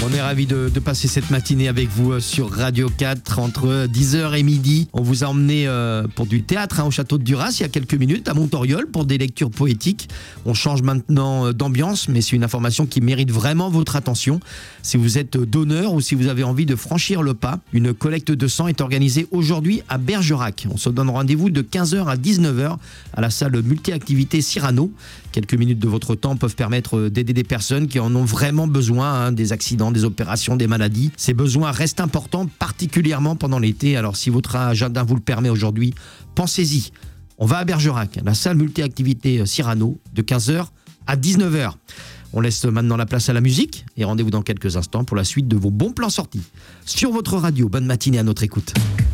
On est ravis de passer cette matinée avec vous sur Radio 4 entre 10h et midi. On vous a emmené pour du théâtre au château de Duras il y a quelques minutes à Montoriol pour des lectures poétiques. On change maintenant d'ambiance, mais c'est une information qui mérite vraiment votre attention. Si vous êtes donneur ou si vous avez envie de franchir le pas, une collecte de sang est organisée aujourd'hui à Bergerac. On se donne rendez-vous de 15h à 19h à la salle multi-activité Cyrano. Quelques minutes de votre temps peuvent permettre d'aider des personnes qui en ont vraiment besoin, des accidents, des opérations, des maladies. Ces besoins restent importants, particulièrement pendant l'été. Alors si votre agenda vous le permet aujourd'hui, pensez-y. On va à Bergerac, la salle multi-activité Cyrano, de 15h à 19h. On laisse maintenant la place à la musique et rendez-vous dans quelques instants pour la suite de vos bons plans sortis. Sur votre radio, bonne matinée à notre écoute.